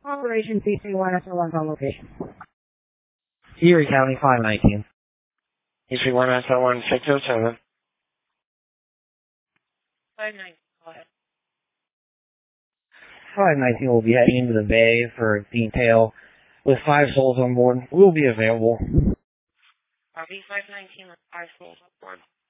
Operation CC1SO1 on location. Erie County 519. EC1SO1 607. 519. Go ahead. 519 will be heading into the bay for detail with 5 souls on board. We'll be available. RV 519 with 5 souls on board.